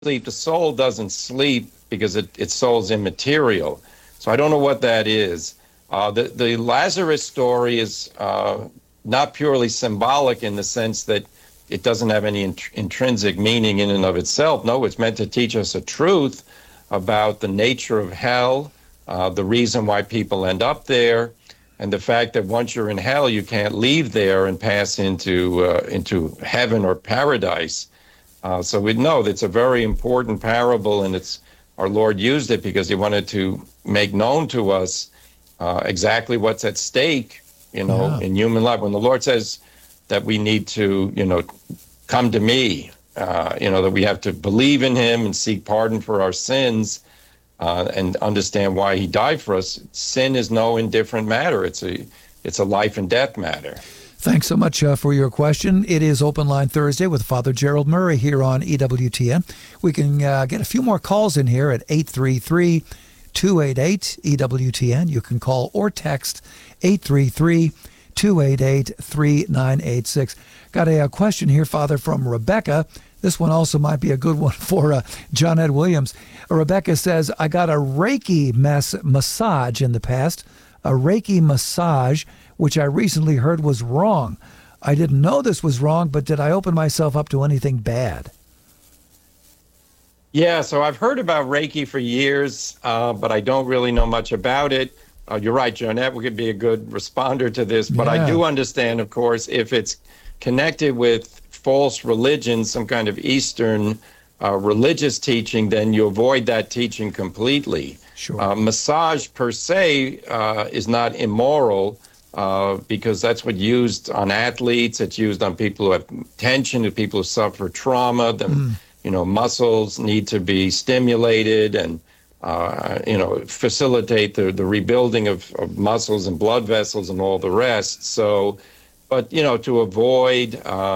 sleep. The soul doesn't sleep because its soul's immaterial. So I don't know what that is. The Lazarus story is not purely symbolic in the sense that it doesn't have any intrinsic meaning in and of itself. No, it's meant to teach us a truth about the nature of hell, the reason why people end up there, and the fact that once you're in hell, you can't leave there and pass into heaven or paradise. So we know that it's a very important parable, and our Lord used it because he wanted to make known to us exactly what's at stake, in human life. When the Lord says that we need to, come to me, that we have to believe in him and seek pardon for our sins, and understand why he died for us. Sin is no indifferent matter. It's a life and death matter. Thanks so much for your question. It is Open Line Thursday with Father Gerald Murray here on EWTN. We can get a few more calls in here at 833-288-EWTN. You can call or text 833-288-3986. Got a question here, Father, from Rebecca. This one also might be a good one for John Ed Williams. Rebecca says, I got a Reiki massage in the past, a Reiki massage, which I recently heard was wrong. I didn't know this was wrong, but did I open myself up to anything bad? Yeah, so I've heard about Reiki for years, but I don't really know much about it. You're right, Jonette, we could be a good responder to this, but I do understand, of course, if it's connected with false religion, some kind of Eastern religious teaching, then you avoid that teaching completely. Sure. Massage per se is not immoral because that's what's used on athletes. It's used on people who have tension, people who suffer trauma. Muscles need to be stimulated and facilitate the rebuilding of muscles and blood vessels and all the rest. So, but to avoid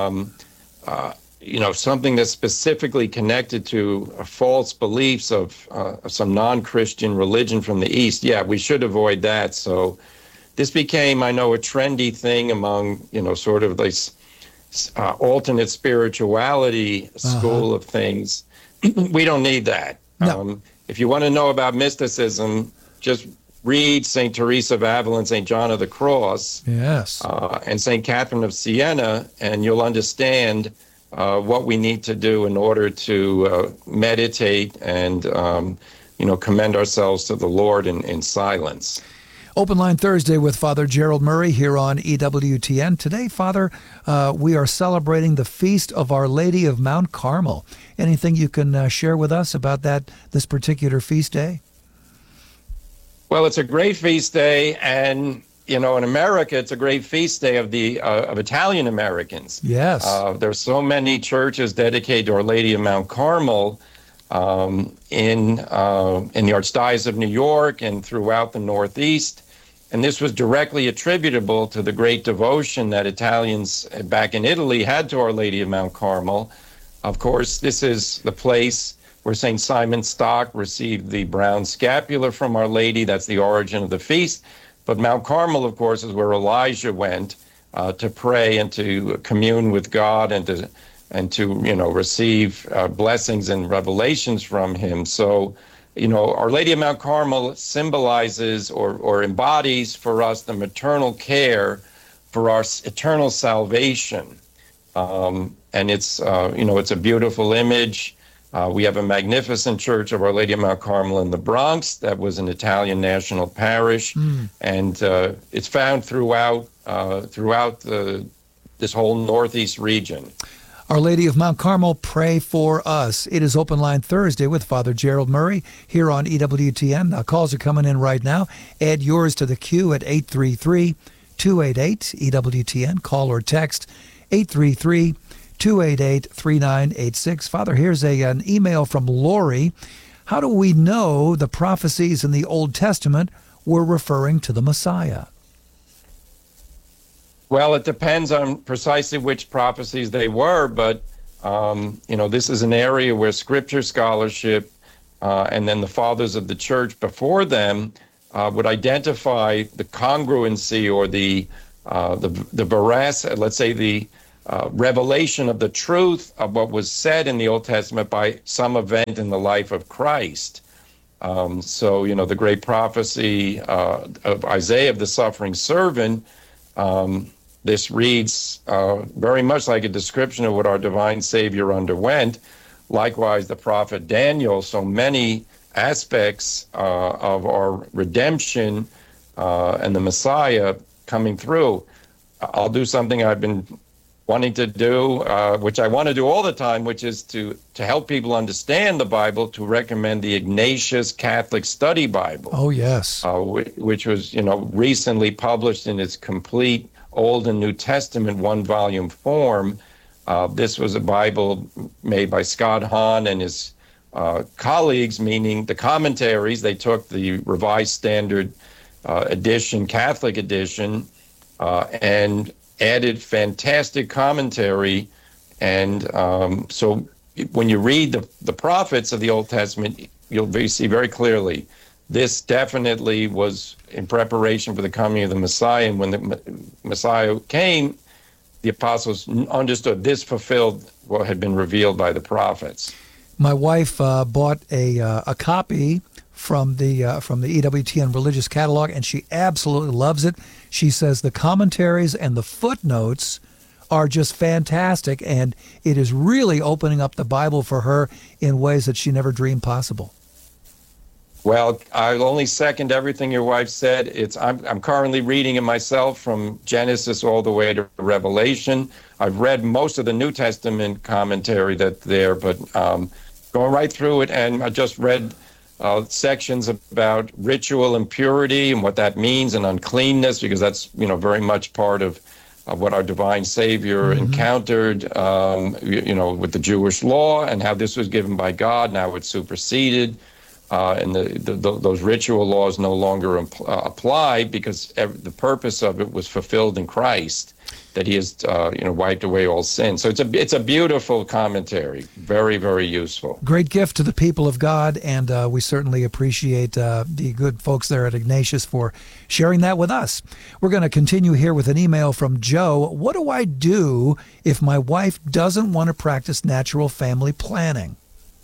something that's specifically connected to false beliefs of some non-Christian religion from the East, we should avoid that. So this became, I know, a trendy thing among, sort of this alternate spirituality school of things. We don't need that. No. If you want to know about mysticism, just read St. Teresa of Avila, St. John of the Cross, and St. Catherine of Siena, and you'll understand what we need to do in order to meditate and, commend ourselves to the Lord in silence. Open Line Thursday with Father Gerald Murray here on EWTN. Today, Father, we are celebrating the Feast of Our Lady of Mount Carmel. Anything you can share with us about this particular feast day? Well, it's a great feast day, and in America, it's a great feast day of Italian Americans. Yes. There's so many churches dedicated to Our Lady of Mount Carmel in the Archdiocese of New York and throughout the Northeast. And this was directly attributable to the great devotion that Italians back in Italy had to Our Lady of Mount Carmel. Of course, this is the place where St. Simon Stock received the brown scapular from Our Lady. That's the origin of the feast. But Mount Carmel, of course, is where Elijah went to pray and to commune with God and to receive blessings and revelations from him. So, Our Lady of Mount Carmel symbolizes or embodies for us the maternal care for our eternal salvation. And it's a beautiful image. We have a magnificent church of Our Lady of Mount Carmel in the Bronx that was an Italian national parish, and it's found throughout this whole Northeast region. Our Lady of Mount Carmel, pray for us. It is Open Line Thursday with Father Gerald Murray here on EWTN. Calls are coming in right now. Add yours to the queue at 833-288-EWTN. Call or text 833-288-3986. Father, here's an email from Lori. How do we know the prophecies in the Old Testament were referring to the Messiah? Well, it depends on precisely which prophecies they were, but, this is an area where scripture scholarship and then the fathers of the church before them would identify the congruency or the veracity, let's say the revelation of the truth of what was said in the Old Testament by some event in the life of Christ. So, the great prophecy of Isaiah of the suffering servant, this reads very much like a description of what our divine Savior underwent. Likewise, the prophet Daniel, so many aspects of our redemption and the Messiah coming through. I'll do something I've been wanting to do, which I want to do all the time, which is to help people understand the Bible, to recommend the Ignatius Catholic Study Bible. Oh, yes. Which was, recently published in its complete Old and New Testament one-volume form. This was a Bible made by Scott Hahn and his colleagues, meaning the commentaries. They took the Revised Standard edition, Catholic edition, and added fantastic commentary. And so when you read the prophets of the Old Testament, you'll see very clearly this definitely was in preparation for the coming of the Messiah. And when the Messiah came, the apostles understood this fulfilled what had been revealed by the prophets. My wife bought a copy from the EWTN Religious Catalog, and she absolutely loves it. She says the commentaries and the footnotes are just fantastic, and it is really opening up the Bible for her in ways that she never dreamed possible. Well, I'll only second everything your wife said. I'm currently reading it myself from Genesis all the way to Revelation. I've read most of the New Testament commentary that's there, but going right through it, and I just read sections about ritual impurity and what that means, and uncleanness, because that's very much part of what our divine Savior encountered, with the Jewish law, and how this was given by God. Now it's superseded. And those ritual laws no longer apply, because the purpose of it was fulfilled in Christ, that He has wiped away all sin. So it's a beautiful commentary, very, very useful. Great gift to the people of God, and we certainly appreciate the good folks there at Ignatius for sharing that with us. We're going to continue here with an email from Joe. What do I do if my wife doesn't want to practice natural family planning?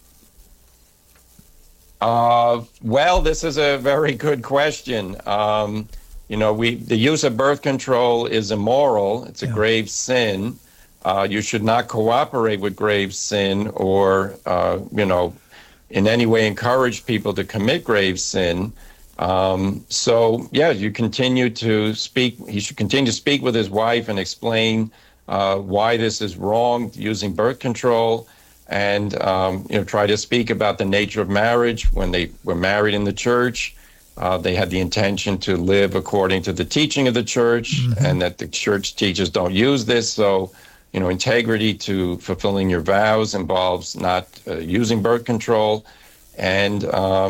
Well, this is a very good question. The use of birth control is immoral. It's a grave sin. You should not cooperate with grave sin or, in any way encourage people to commit grave sin. You continue to speak. He should continue to speak with his wife and explain why this is wrong, using birth control. And, try to speak about the nature of marriage. When they were married in the church, they had the intention to live according to the teaching of the church, and that the church teachers don't use this. So, integrity to fulfilling your vows involves not using birth control. And,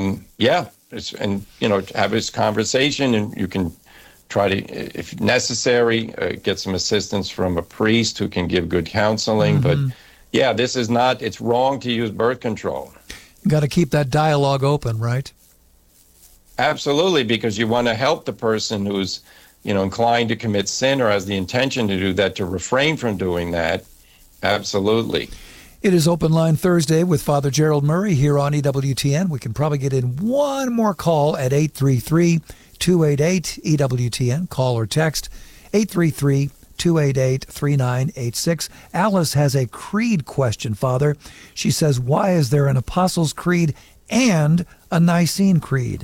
have this conversation, and you can try to, if necessary, get some assistance from a priest who can give good counseling. But yeah, this is not, it's wrong to use birth control. You got to keep that dialogue open, right? Absolutely, because you want to help the person who's, inclined to commit sin or has the intention to do that, to refrain from doing that. Absolutely. It is Open Line Thursday with Father Gerald Murray here on EWTN. We can probably get in one more call at 833-288-EWTN. Call or text 833-288-3986. Alice has a creed question, Father. She says, why is there an Apostles' Creed and a Nicene Creed?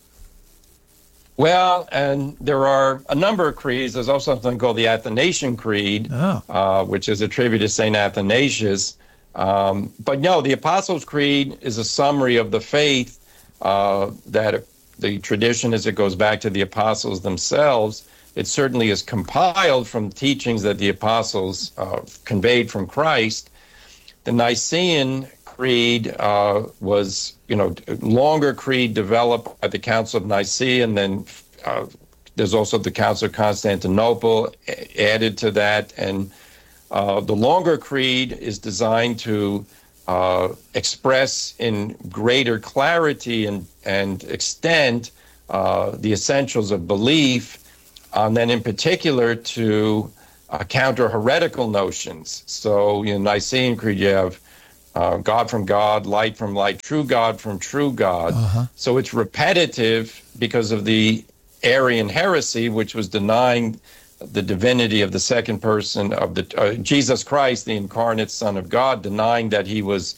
Well, and there are a number of creeds. There's also something called the Athanasian Creed, which is attributed to St. Athanasius. But no, the Apostles' Creed is a summary of the faith that the tradition, as it goes back to the apostles themselves. It certainly is compiled from teachings that the apostles conveyed from Christ. The Nicene Creed was, a longer creed developed by the Council of Nicaea, and then there's also the Council of Constantinople added to that. And the longer creed is designed to express in greater clarity and extent the essentials of belief. And then in particular to counter heretical notions. So in Nicene Creed, you have God from God, light from light, true God from true God. So it's repetitive because of the Arian heresy, which was denying the divinity of the second person of the Jesus Christ, the incarnate Son of God, denying that he was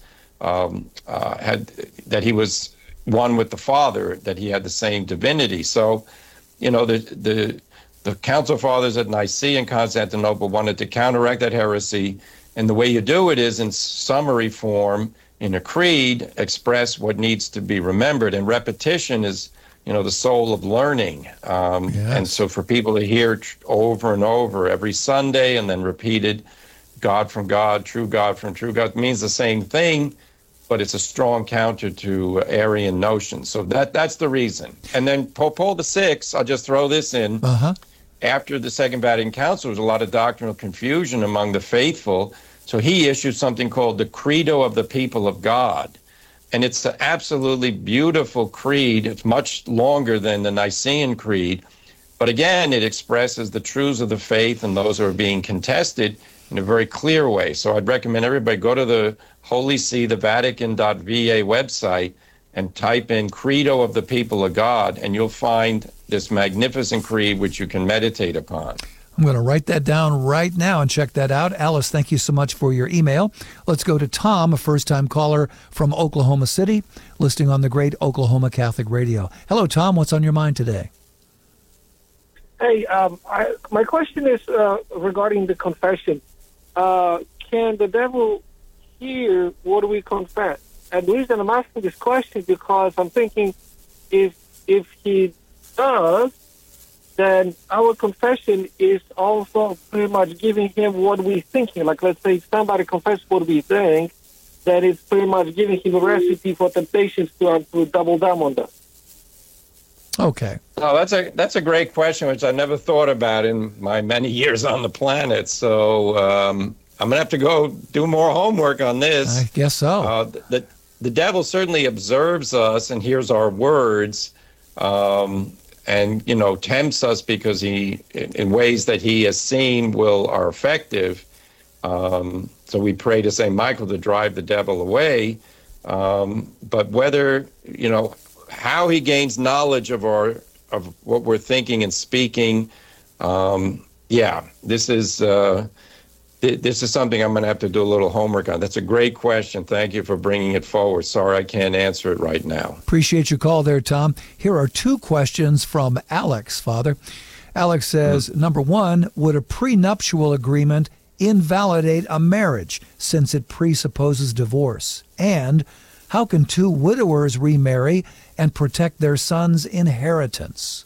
that he was one with the Father, that he had the same divinity. So, the Council Fathers at Nicaea and Constantinople wanted to counteract that heresy, and the way you do it is in summary form in a creed, express what needs to be remembered, and repetition is the soul of learning. And so for people to hear over and over every Sunday and then repeated, God from God, true God from true God, means the same thing, but it's a strong counter to Arian notions. So that's the reason. And then Pope Paul VI, I'll just throw this in, after the Second Vatican Council, there was a lot of doctrinal confusion among the faithful, so he issued something called the Credo of the People of God. And it's an absolutely beautiful creed. It's much longer than the Nicene Creed. But again, it expresses the truths of the faith and those who are being contested in a very clear way. So I'd recommend everybody go to the Holy See, the Vatican.va website, and type in Credo of the People of God, and you'll find this magnificent creed which you can meditate upon. I'm going to write that down right now and check that out. Alice, thank you so much for your email. Let's go to Tom, a first-time caller from Oklahoma City, listening on the great Oklahoma Catholic Radio. Hello, Tom. What's on your mind today? Hey, my question is regarding the confession. Can the devil hear what we confess? And the reason I'm asking this question because I'm thinking if he does, then our confession is also pretty much giving him what we're thinking. Like, let's say somebody confesses what we think, then it's pretty much giving him a recipe for temptations to double down on that. Okay. Oh, that's a great question, which I never thought about in my many years on the planet. So I'm going to have to go do more homework on this. I guess so. The devil certainly observes us and hears our words, and tempts us because he, in ways that he has seen are effective. So we pray to Saint Michael to drive the devil away. But whether how he gains knowledge of what we're thinking and speaking, this is something I'm going to have to do a little homework on. That's a great question. Thank you for bringing it forward. Sorry I can't answer it right now. Appreciate your call there, Tom. Here are two questions from Alex, Father. Alex says, number one, would a prenuptial agreement invalidate a marriage since it presupposes divorce? And how can two widowers remarry and protect their son's inheritance?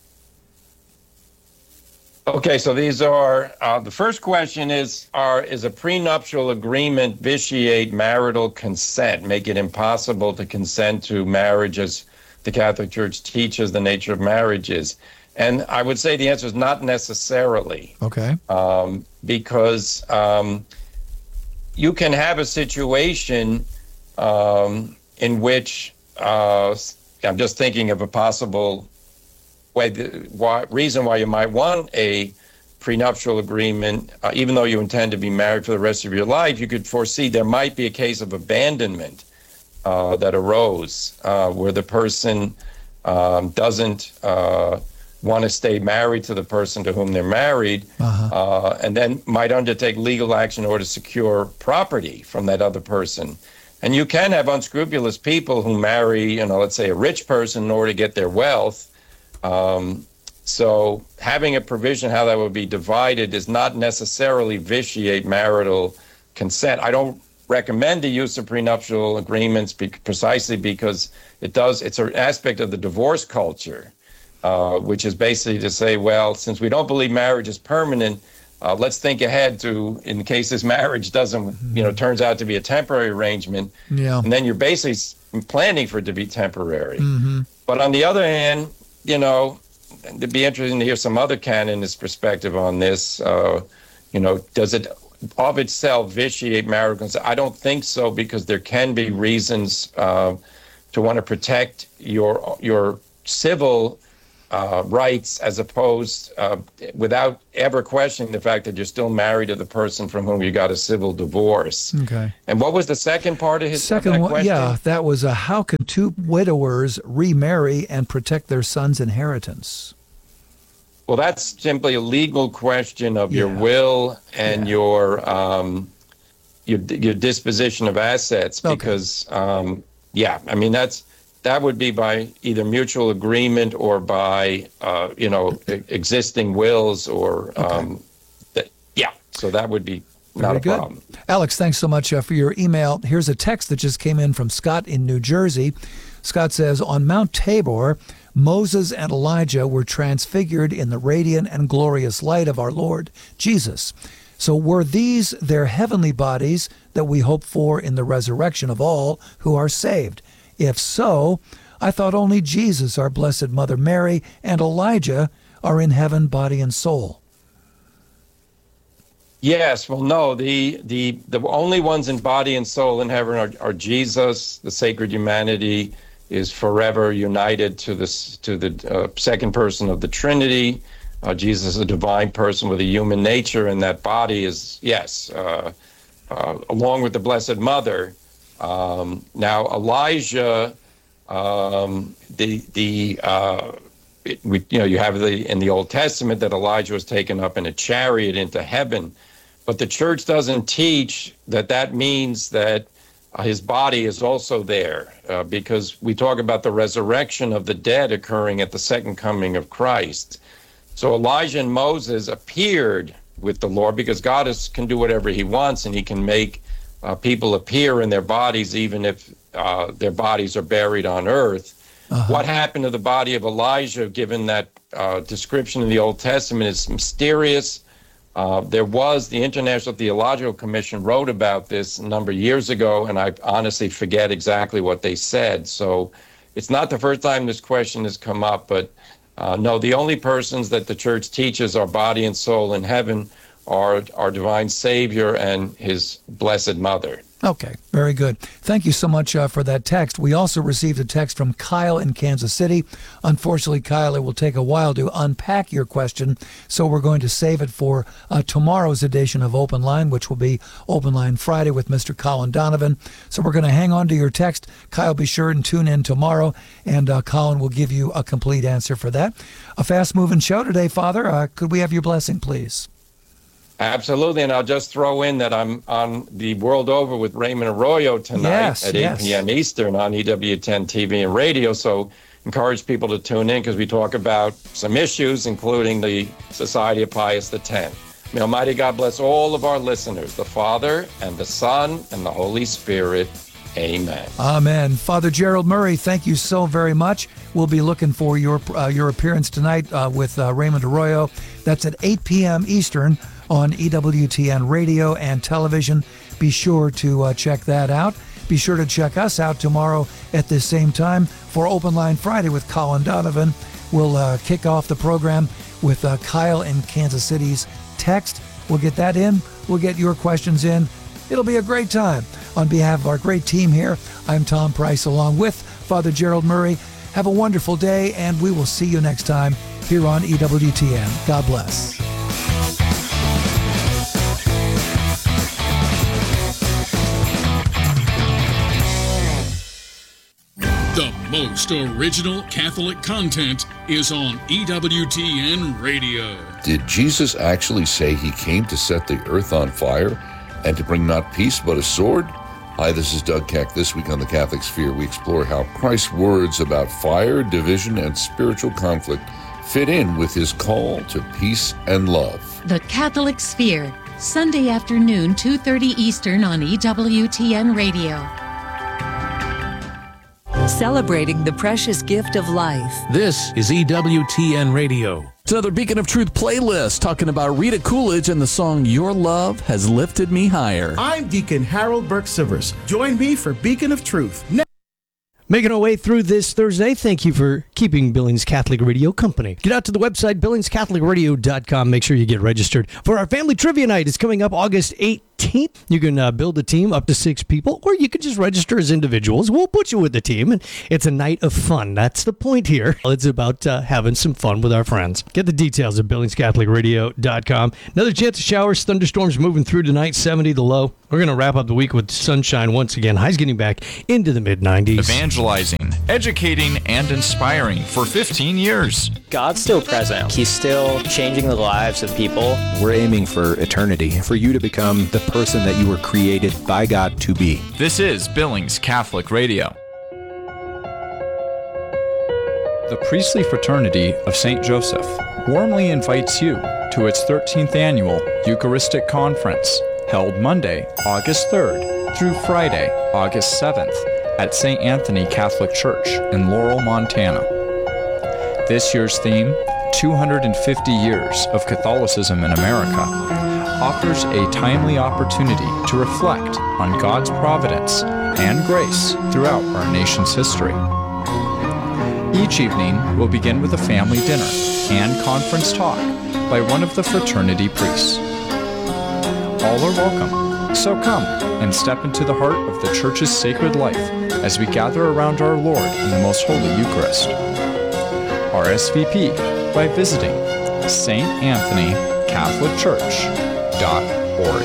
Okay, so these are, the first question is a prenuptial agreement vitiate marital consent, make it impossible to consent to marriage as the Catholic Church teaches the nature of marriage is? And I would say the answer is not necessarily. Okay. Because you can have a situation in which, I'm just thinking of a possible reason why you might want a prenuptial agreement, even though you intend to be married for the rest of your life, you could foresee there might be a case of abandonment that arose where the person doesn't want to stay married to the person to whom they're married, and then might undertake legal action in order to secure property from that other person. And you can have unscrupulous people who marry, let's say a rich person in order to get their wealth. So having a provision how that would be divided does not necessarily vitiate marital consent. I don't recommend the use of prenuptial agreements precisely because it's an aspect of the divorce culture, which is basically to say, well, since we don't believe marriage is permanent, let's think ahead to, in case this marriage doesn't, turns out to be a temporary arrangement, and then you're basically planning for it to be temporary. But on the other hand, it'd be interesting to hear some other canonist perspective on this. Does it of itself vitiate marital consent? I don't think so, because there can be reasons to want to protect your civil rights, as opposed without ever questioning the fact that you're still married to the person from whom you got a civil divorce. Okay. And what was the second part of his Second one, question? yeah, that was how can two widowers remarry and protect their son's inheritance? Well, that's simply a legal question of your Yeah. will and your disposition of assets. Okay. Because I mean that would be by either mutual agreement or by existing wills or so that would be not Very a good. problem. Alex, thanks so much for your email. Here's a text that just came in from Scott in New Jersey. Scott says, on Mount Tabor, Moses and Elijah were transfigured in the radiant and glorious light of our Lord Jesus. So were these their heavenly bodies that we hope for in the resurrection of all who are saved? If so, I thought only Jesus, our Blessed Mother Mary, and Elijah are in heaven, body and soul. Yes, well, no, the only ones in body and soul in heaven are Jesus. The sacred humanity is forever united to the second person of the Trinity. Jesus is a divine person with a human nature, and that body is, along with the Blessed Mother. Now, Elijah, you have in the Old Testament that Elijah was taken up in a chariot into heaven, but the church doesn't teach that means that his body is also there, because we talk about the resurrection of the dead occurring at the second coming of Christ. So Elijah and Moses appeared with the Lord because God can do whatever he wants, and he can make people appear in their bodies even if their bodies are buried on earth. Uh-huh. What happened to the body of Elijah, given that description in the Old Testament, is mysterious. The International Theological Commission wrote about this a number of years ago, and I honestly forget exactly what they said. So it's not the first time this question has come up, but no, the only persons that the church teaches are body and soul in heaven are our divine Savior and his Blessed Mother. Okay, very good. Thank you so much for that text. We also received a text from Kyle in Kansas City. Unfortunately, Kyle, it will take a while to unpack your question, so we're going to save it for tomorrow's edition of Open Line, which will be Open Line Friday with Mr. Colin Donovan. So we're going to hang on to your text. Kyle, be sure and tune in tomorrow, and Colin will give you a complete answer for that. A fast-moving show today, Father. Could we have your blessing, please? Absolutely, and I'll just throw in that I'm on the World Over with Raymond Arroyo tonight at 8 p.m. Eastern on EWTN TV and radio, so encourage people to tune in because we talk about some issues, including the Society of Pius X. May Almighty God bless all of our listeners, the Father, and the Son, and the Holy Spirit. Amen. Amen. Father Gerald Murray, thank you so very much. We'll be looking for your appearance tonight with Raymond Arroyo. That's at 8 p.m. Eastern on EWTN radio and television. Be sure to check that out. Be sure to check us out tomorrow at this same time for Open Line Friday with Colin Donovan. We'll kick off the program with Kyle in Kansas City's text. We'll get that in. We'll get your questions in. It'll be a great time. On behalf of our great team here, I'm Tom Price along with Father Gerald Murray. Have a wonderful day, and we will see you next time here on EWTN. God bless. The most original Catholic content is on EWTN Radio. Did Jesus actually say he came to set the earth on fire and to bring not peace but a sword? Hi, this is Doug Keck. This week on The Catholic Sphere, we explore how Christ's words about fire, division, and spiritual conflict fit in with his call to peace and love. The Catholic Sphere, Sunday afternoon, 2:30 Eastern on EWTN Radio. Celebrating the precious gift of life. This is EWTN Radio. It's another Beacon of Truth playlist talking about Rita Coolidge and the song Your Love Has Lifted Me Higher. I'm Deacon Harold Burke-Sivers. Join me for Beacon of Truth. Making our way through this Thursday, thank you for keeping Billings Catholic Radio company. Get out to the website, BillingsCatholicRadio.com. Make sure you get registered for our Family Trivia Night. It's coming up August 8th. 19th. You can build a team up to 6 people, or you can just register as individuals. We'll put you with the team, and it's a night of fun. That's the point here. It's about having some fun with our friends. Get the details at BillingsCatholicRadio.com. Another chance of showers, thunderstorms moving through tonight, 70 the low. We're going to wrap up the week with sunshine once again. Highs getting back into the mid-90s. Evangelizing, educating, and inspiring for 15 years. God's still present. He's still changing the lives of people. We're aiming for eternity, for you to become the person that you were created by God to be. This is Billings Catholic Radio. The Priestly Fraternity of St. Joseph warmly invites you to its 13th annual Eucharistic Conference, held Monday, August 3rd through Friday, August 7th at St. Anthony Catholic Church in Laurel, Montana. This year's theme, 250 Years of Catholicism in America, offers a timely opportunity to reflect on God's providence and grace throughout our nation's history. Each evening will begin with a family dinner and conference talk by one of the fraternity priests. All are welcome, so come and step into the heart of the Church's sacred life as we gather around our Lord in the Most Holy Eucharist. RSVP by visiting StAnthonyCatholicChurch.org.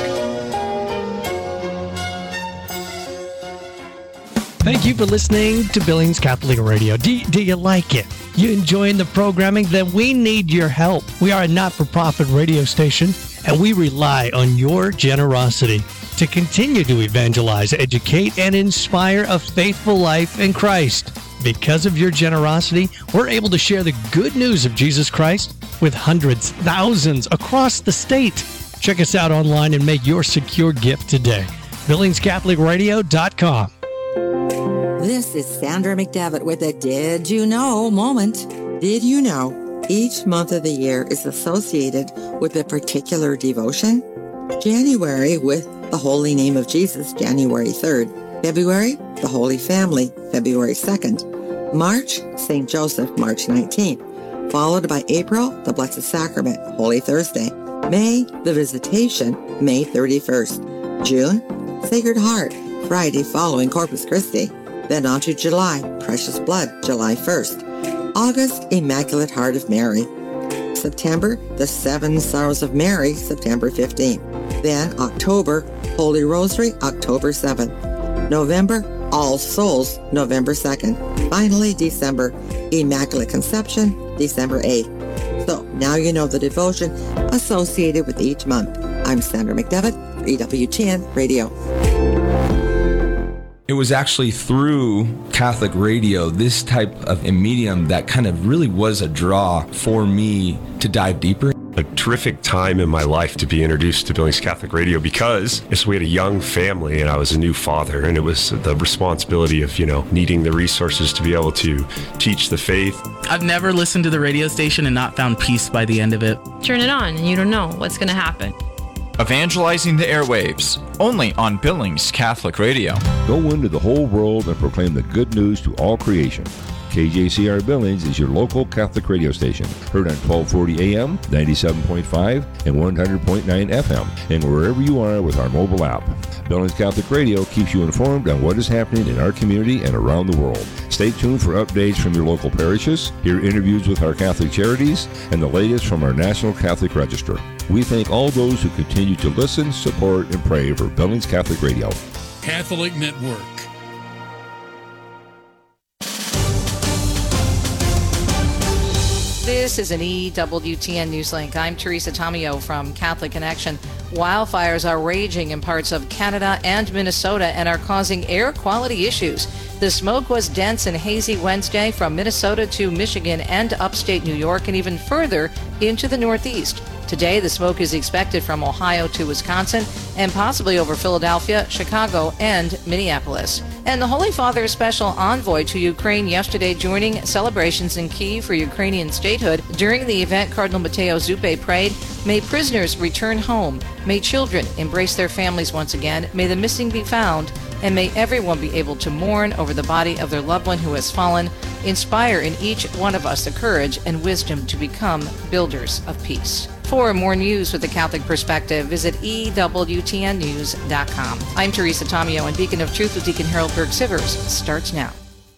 Thank you for listening to Billings Catholic Radio. Do you like it? You enjoying the programming? Then we need your help. We are a not-for-profit radio station, and we rely on your generosity to continue to evangelize, educate, and inspire a faithful life in Christ. Because of your generosity, we're able to share the good news of Jesus Christ with hundreds, thousands across the state. Check us out online and make your secure gift today. BillingsCatholicRadio.com. This is Sandra McDevitt with a Did You Know moment. Did you know each month of the year is associated with a particular devotion? January with the Holy Name of Jesus, January 3rd. February, the Holy Family, February 2nd. March, St. Joseph, March 19th. Followed by April, the Blessed Sacrament, Holy Thursday. May, the Visitation, May 31st. June, Sacred Heart, Friday following Corpus Christi. Then on to July, Precious Blood, July 1st. August, Immaculate Heart of Mary. September, the Seven Sorrows of Mary, September 15th. Then October, Holy Rosary, October 7th. November, All Souls, November 2nd. Finally, December, Immaculate Conception, December 8th. So now you know the devotion associated with each month. I'm Sandra McDevitt for EWTN Radio. It was actually through Catholic radio, this type of a medium, that kind of really was a draw for me to dive deeper. A terrific time in my life to be introduced to Billings Catholic Radio because we had a young family and I was a new father, and it was the responsibility of, needing the resources to be able to teach the faith. I've never listened to the radio station and not found peace by the end of it. Turn it on and you don't know what's going to happen. Evangelizing the airwaves, only on Billings Catholic Radio. Go into the whole world and proclaim the good news to all creation. KJCR Billings is your local Catholic radio station, heard on 1240 AM, 97.5, and 100.9 FM, and wherever you are with our mobile app. Billings Catholic Radio keeps you informed on what is happening in our community and around the world. Stay tuned for updates from your local parishes, hear interviews with our Catholic charities, and the latest from our National Catholic Register. We thank all those who continue to listen, support, and pray for Billings Catholic Radio. Catholic Network. This is an EWTN Newslink. I'm Teresa Tomeo from Catholic Connection. Wildfires are raging in parts of Canada and Minnesota and are causing air quality issues. The smoke was dense and hazy Wednesday from Minnesota to Michigan and upstate New York and even further into the Northeast. Today, the smoke is expected from Ohio to Wisconsin and possibly over Philadelphia, Chicago, and Minneapolis. And the Holy Father's special envoy to Ukraine yesterday joining celebrations in Kyiv for Ukrainian statehood. During the event, Cardinal Matteo Zuppi prayed, "May prisoners return home. May children embrace their families once again. May the missing be found. And may everyone be able to mourn over the body of their loved one who has fallen. Inspire in each one of us the courage and wisdom to become builders of peace." For more news with the Catholic perspective, visit EWTNnews.com. I'm Teresa Tomeo, and Beacon of Truth with Deacon Harold Burke-Sivers starts now.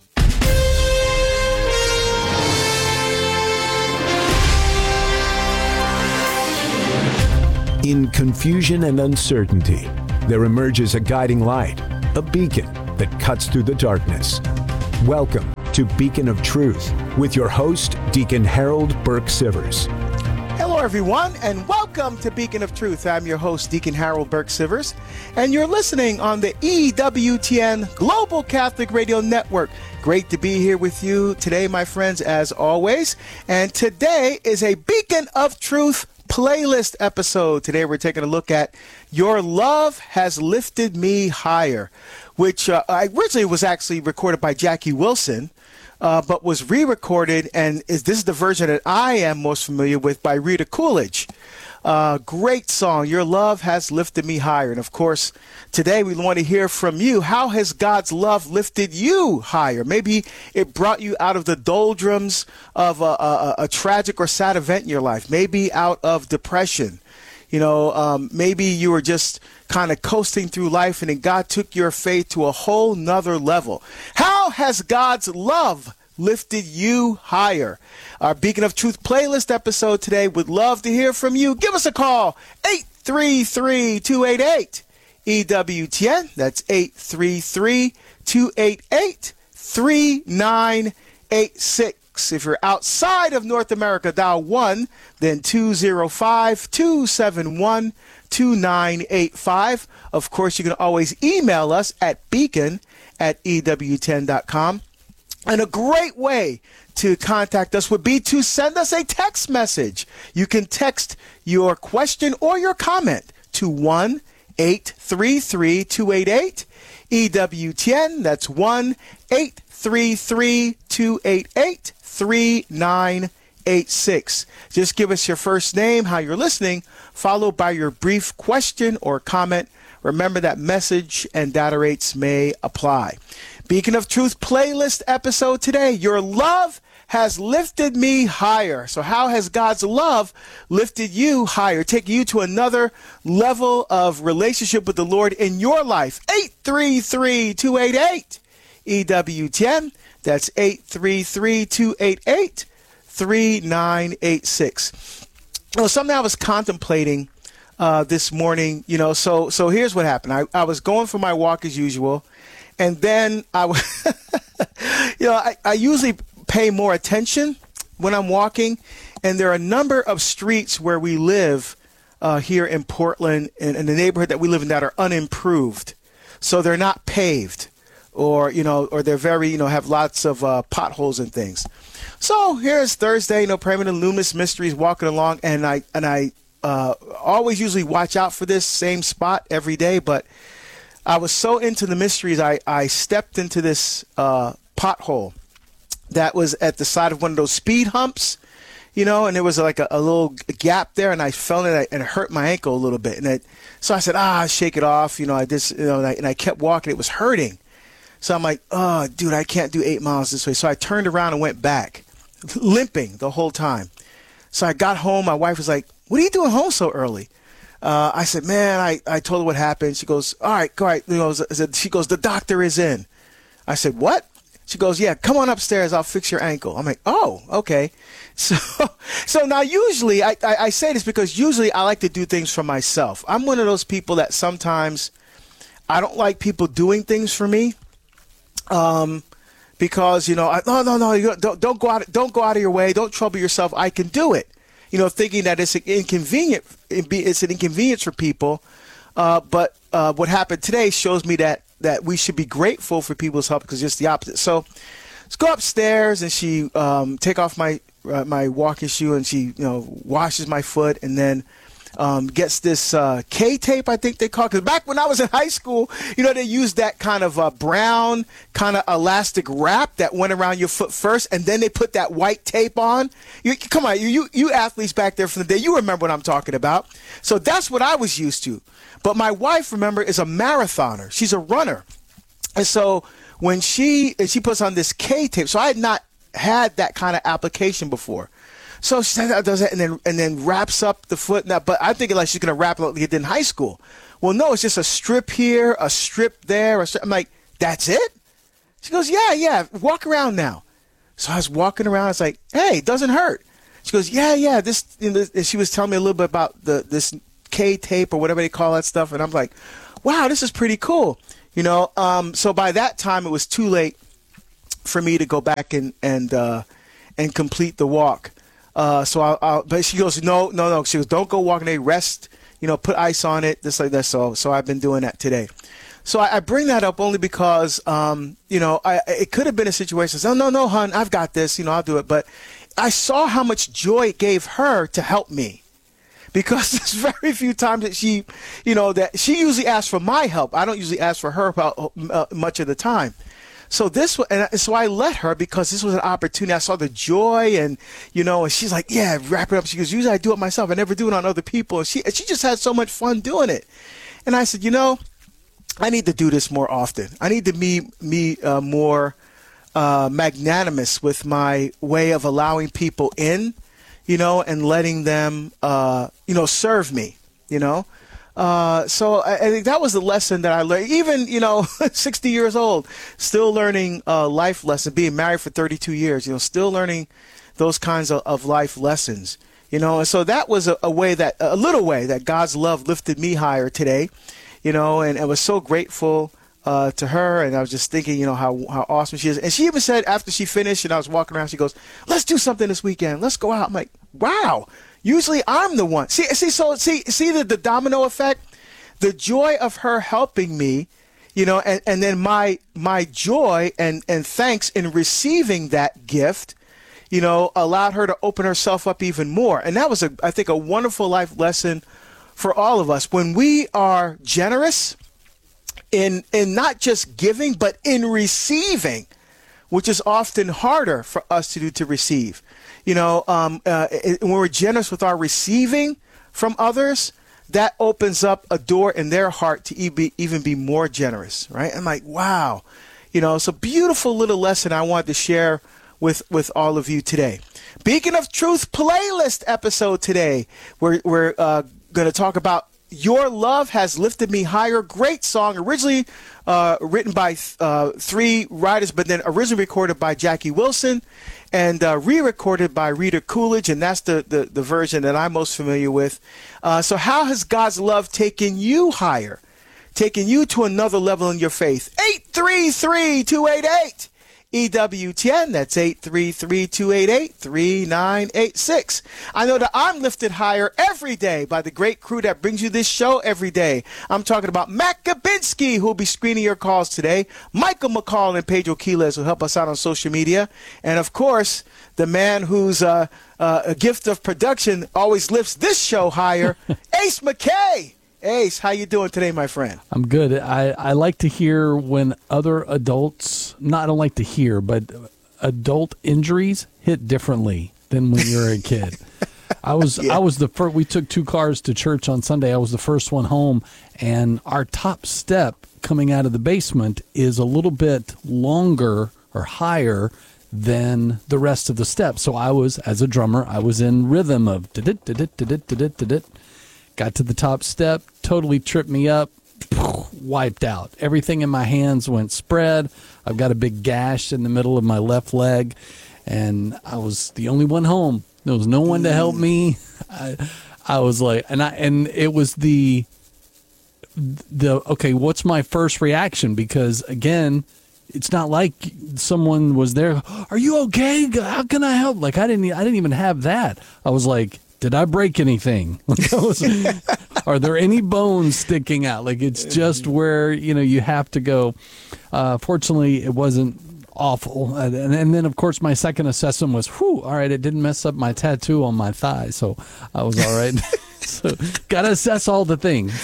In confusion and uncertainty, there emerges a guiding light, a beacon that cuts through the darkness. Welcome to Beacon of Truth with your host, Deacon Harold Burke-Sivers. Hello, everyone, and welcome to Beacon of Truth. I'm your host, Deacon Harold Burke-Sivers, and you're listening on the EWTN Global Catholic Radio Network. Great to be here with you today, my friends, as always. And today is a Beacon of Truth playlist episode. Today we're taking a look at Your Love Has Lifted Me Higher, which originally was actually recorded by Jackie Wilson, but was re-recorded, and this is the version that I am most familiar with, by Rita Coolidge. Great song, Your Love Has Lifted Me Higher. And of course, today we want to hear from you. How has God's love lifted you higher? Maybe it brought you out of the doldrums of a tragic or sad event in your life. Maybe out of depression. You know, maybe you were just kind of coasting through life, and then God took your faith to a whole nother level. How has God's love lifted you higher? Our Beacon of Truth playlist episode today. Would love to hear from you. Give us a call, 833-288-EWTN. That's 833-288-3986. If you're outside of North America, dial 1, then 205-271-2985. Of course, you can always email us at beacon@EWTN.com. And a great way to contact us would be to send us a text message. You can text your question or your comment to 1-833-288-EWTN. That's 1-833-288-3986. Just give us your first name, how you're listening, followed by your brief question or comment. Remember that message and data rates may apply. Beacon of Truth playlist episode today. Your love has lifted me higher. So how has God's love lifted you higher, taking you to another level of relationship with the Lord in your life? 833-288-EWTN. That's 833-288-3986. Well, something I was contemplating this morning, so here's what happened. I was going for my walk as usual, and then I usually pay more attention when I'm walking, and there are a number of streets where we live here in Portland, in the neighborhood that we live in, that are unimproved. So they're not paved, or they're very, have lots of potholes and things. So here's Thursday, praying with the Luminous Mysteries, walking along, and I always usually watch out for this same spot every day, but I was so into the mysteries, I stepped into this pothole that was at the side of one of those speed humps, and there was like a little gap there, and I fell in it and it hurt my ankle a little bit. So I said, shake it off. And I kept walking. It was hurting. So I'm like, oh, dude, I can't do 8 miles this way. So I turned around and went back, limping the whole time. So I got home. My wife was like, what are you doing home so early? I said, man, I told her what happened. She goes, all right. She goes, the doctor is in. I said, what? She goes, yeah, come on upstairs. I'll fix your ankle. I'm like, oh, okay. So now usually I say this because usually I like to do things for myself. I'm one of those people that sometimes I don't like people doing things for me. Because, no, don't go out of your way. Don't trouble yourself. I can do it. Thinking that it's inconvenient. It's an inconvenience for people. But what happened today shows me that we should be grateful for people's help, because it's just the opposite. So let's go upstairs, and she take off my walking shoe, and she washes my foot, and then gets this K-tape, I think they call it. Because back when I was in high school, they used that kind of brown kind of elastic wrap that went around your foot first, and then they put that white tape on. Come on, you athletes back there from the day, you remember what I'm talking about. So that's what I was used to. But my wife, remember, is a marathoner. She's a runner. And so when she puts on this K-tape, so I had not had that kind of application before. So she does it and then wraps up the foot. Now, but I'm thinking like she's going to wrap it like it did in high school. Well, no, it's just a strip here, a strip there. I'm like, that's it? She goes, yeah, walk around now. So I was walking around. I was like, hey, it doesn't hurt. She goes, yeah. This, and she was telling me a little bit about this K-tape or whatever they call that stuff. And I'm like, wow, this is pretty cool. So by that time, it was too late for me to go back and complete the walk. But she goes, no. She goes, don't go walking there. Rest, put ice on it, this like that. So I've been doing that today. So I bring that up only because, it could have been a situation. So, no, hon, I've got this, I'll do it. But I saw how much joy it gave her to help me. Because there's very few times that she, that she usually asks for my help. I don't usually ask for her help much of the time. So so I let her because this was an opportunity. I saw the joy and she's like, yeah, wrap it up. She goes, usually I do it myself. I never do it on other people. And she just had so much fun doing it. And I said, I need to do this more often. I need to be more magnanimous with my way of allowing people in, and letting them, serve me, So I think that was the lesson that I learned. Even, 60 years old, still learning life lessons, being married for 32 years, still learning those kinds of life lessons, And so that was a little way that God's love lifted me higher today, and I was so grateful to her, and I was just thinking, how awesome she is. And she even said after she finished and I was walking around, she goes, let's do something this weekend. Let's go out. I'm like, wow. Usually I'm the one. See the domino effect, the joy of her helping me, and then my joy and thanks in receiving that gift, allowed her to open herself up even more. And that was I think a wonderful life lesson for all of us. When we are generous in not just giving, but in receiving, which is often harder for us to do, to receive. When we're generous with our receiving from others, that opens up a door in their heart to even be more generous, right? I'm like, wow. It's a beautiful little lesson I wanted to share with all of you today. Beacon of Truth playlist episode today. We're going to talk about Your Love Has Lifted Me Higher. Great song, originally written by three writers, but then originally recorded by Jackie Wilson and re-recorded by Rita Coolidge, and that's the version that I'm most familiar with. So how has God's love taken you higher, taken you to another level in your faith? 833-288. EWTN, that's 833-288-3986. I know that I'm lifted higher every day by the great crew that brings you this show every day. I'm talking about Matt Gabinski, who will be screening your calls today, Michael McCall and Pedro Quiles, who help us out on social media, and of course, the man whose a gift of production always lifts this show higher, Ace McKay. Ace, how you doing today, my friend? I'm good. I like to hear when other adults, I don't like to hear, but adult injuries hit differently than when you're a kid. I was the first. We took 2 cars to church on Sunday. I was the first one home, and our top step coming out of the basement is a little bit longer or higher than the rest of the steps. So I was, as a drummer, I was in rhythm of da-dit. Got to the top step, totally tripped me up, wiped out. Everything in my hands went spread. I've got a big gash in the middle of my left leg, and I was the only one home. There was no one to help me. I was like, and it was the okay, what's my first reaction? Because again, it's not like someone was there. Are you okay? How can I help? Like I didn't even have that. I was like, did I break anything? Are there any bones sticking out? Like it's just where, you have to go. Fortunately, it wasn't awful. And then, of course, my second assessment was, all right, it didn't mess up my tattoo on my thigh. So I was all right. So got to assess all the things.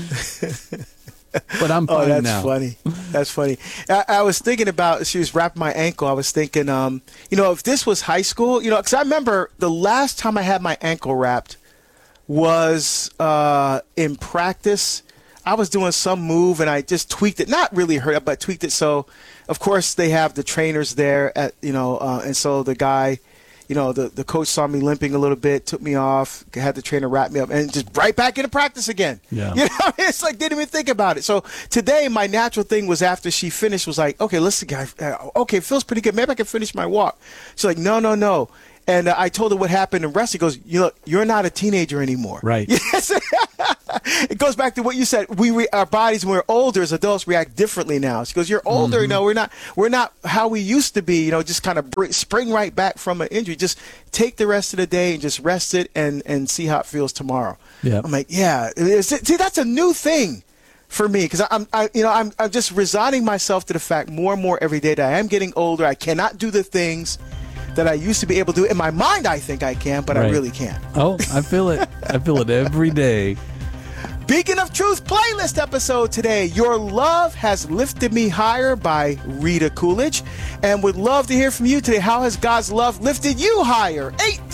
But I'm fine now. Funny. That's funny. I was thinking about, she was wrapping my ankle. I was thinking, if this was high school, because I remember the last time I had my ankle wrapped was in practice. I was doing some move and I just tweaked it, not really hurt it, but tweaked it. So, of course, they have the trainers there and so the guy, the coach saw me limping a little bit, took me off, had the trainer wrap me up, and just right back into practice again. Yeah. It's like didn't even think about it. So today, my natural thing was after she finished was like, okay, listen, guys, okay, it feels pretty good. Maybe I can finish my walk. She's like, no. And I told her what happened in wrestling. He goes, you're not a teenager anymore. Right. Yes. It goes back to what you said. Our bodies, when we're older as adults, react differently now. She goes, you're older. We're not how we used to be. Just kind of spring right back from an injury. Just take the rest of the day and just rest it and see how it feels tomorrow. Yeah. I'm like, yeah. See, that's a new thing for me, because I'm just resigning myself to the fact more and more every day that I am getting older. I cannot do the things that I used to be able to do. In my mind, I think I can, but I really can't. Oh, I feel it. I feel it every day. Beacon of Truth playlist episode today, Your Love Has Lifted Me Higher by Rita Coolidge. And would love to hear from you today. How has God's love lifted you higher?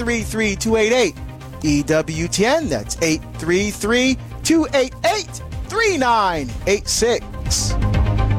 833-288-EWTN. That's 833-288-3986.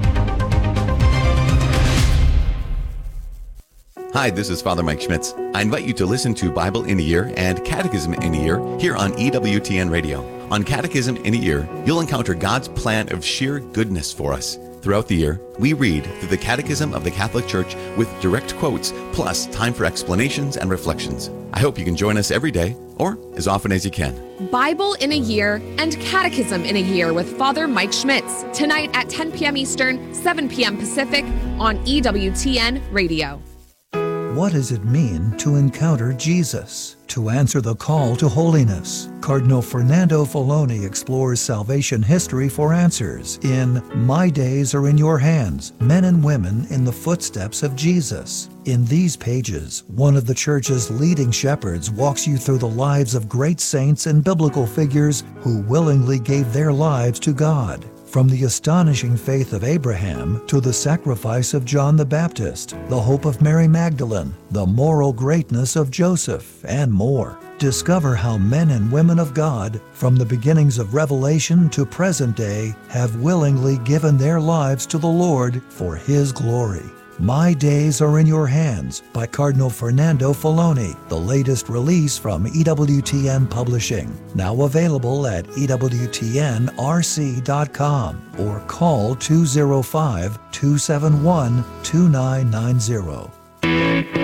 Hi, this is Father Mike Schmitz. I invite you to listen to Bible in a Year and Catechism in a Year here on EWTN Radio. On Catechism in a Year, you'll encounter God's plan of sheer goodness for us. Throughout the year, we read through the Catechism of the Catholic Church with direct quotes, plus time for explanations and reflections. I hope you can join us every day, or as often as you can. Bible in a Year and Catechism in a Year with Father Mike Schmitz, tonight at 10 p.m. Eastern, 7 p.m. Pacific on EWTN Radio. What does it mean to encounter Jesus? To answer the call to holiness, Cardinal Fernando Filoni explores salvation history for answers in My Days Are in Your Hands, Men and Women in the Footsteps of Jesus. In these pages, one of the Church's leading shepherds walks you through the lives of great saints and biblical figures who willingly gave their lives to God. From the astonishing faith of Abraham to the sacrifice of John the Baptist, the hope of Mary Magdalene, the moral greatness of Joseph, and more. Discover how men and women of God, from the beginnings of Revelation to present day, have willingly given their lives to the Lord for His glory. My Days Are in Your Hands by Cardinal Fernando Filoni, the latest release from EWTN Publishing. Now available at EWTNRC.com or call 205-271-2990.